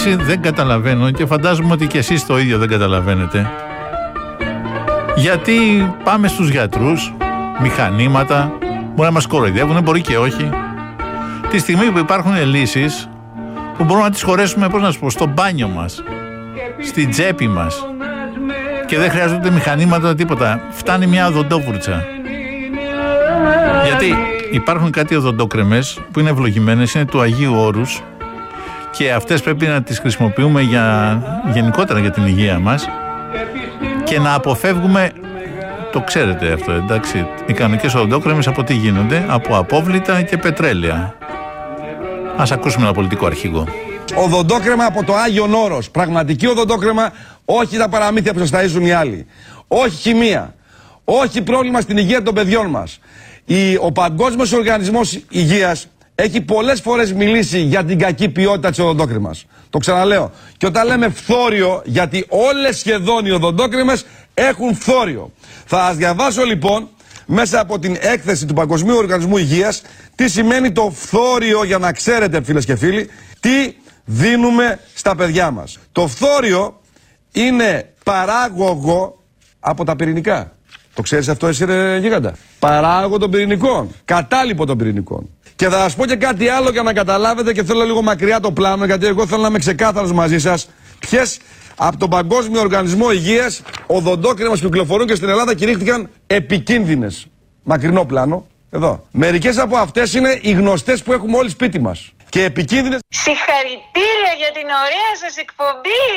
λύση δεν καταλαβαίνω και φαντάζομαι ότι και εσείς το ίδιο δεν καταλαβαίνετε. Γιατί πάμε στους γιατρούς, μηχανήματα, μπορεί να μας κοροϊδεύουν, μπορεί και όχι. Τη στιγμή που υπάρχουν λύσεις που μπορούμε να τις χωρέσουμε, πώς να σου πω, στο μπάνιο μας, στην τσέπη μας και δεν χρειάζονται μηχανήματα, τίποτα. Φτάνει μια οδοντόβουρτσα. Γιατί υπάρχουν κάτι οδοντόκρεμες που είναι ευλογημένες, είναι του Αγίου Όρους και αυτές πρέπει να τις χρησιμοποιούμε γενικότερα για την υγεία μας και να αποφεύγουμε, το ξέρετε αυτό, εντάξει, οι κανονικές οδοντόκρεμες από τι γίνονται? Από απόβλητα και πετρέλαια. Ας ακούσουμε ένα πολιτικό αρχηγό. Οδοντόκρεμα από το Άγιον Όρος. Πραγματική οδοντόκρεμα, όχι τα παραμύθια που σας ταΐζουν οι άλλοι. Όχι χημεία. Όχι πρόβλημα στην υγεία των παιδιών μας. Ο Παγκόσμιος Οργανισμός Υγείας έχει πολλές φορές μιλήσει για την κακή ποιότητα της οδοντόκρεμας. Το ξαναλέω. Και όταν λέμε φθόριο, γιατί όλες σχεδόν οι οδοντόκρεμες έχουν φθόριο. Θα σας διαβάσω λοιπόν μέσα από την έκθεση του Παγκοσμίου Οργανισμού Υγείας τι σημαίνει το φθόριο, για να ξέρετε φίλες και φίλοι τι δίνουμε στα παιδιά μας. Το φθόριο είναι παράγωγο από τα πυρηνικά. Το ξέρεις αυτό εσύ ρε γίγαντα? Παράγωγο των πυρηνικών. Κατάλοιπο των πυρηνικών. Και θα σας πω και κάτι άλλο για να καταλάβετε, και θέλω λίγο μακριά το πλάνο, γιατί εγώ θέλω να είμαι ξεκάθαρος μαζί σας. Ποιες από τον Παγκόσμιο Οργανισμό Υγείας οδοντόκρεμες που κυκλοφορούν και στην Ελλάδα κηρύχθηκαν επικίνδυνες. Μακρινό πλάνο. Εδώ. Μερικές από αυτές είναι οι γνωστές που έχουμε όλοι σπίτι μας. Και επικίνδυνες. Συγχαρητήρια για την ωραία σας εκπομπή.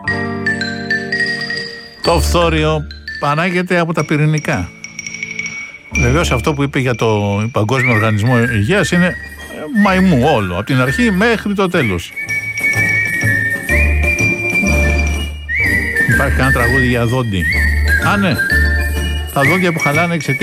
Το φθόριο παράγεται από τα πυρηνικά. Βεβαίως αυτό που είπε για το Παγκόσμιο Οργανισμό Υγείας είναι μαϊμού όλο, από την αρχή μέχρι το τέλος. Υπάρχει κανένα τραγούδι για δόντι? Α, ναι. Τα δόντια που χαλάνε εξαιτίας